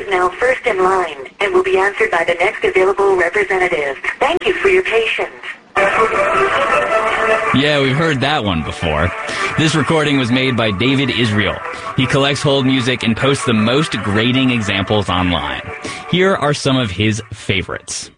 now first in line and will be answered by the next available representative. Thank you for your patience. Yeah, we've heard that one before. This recording was made by David Israel. He collects hold music and posts the most grating examples online. Here are some of his favorites.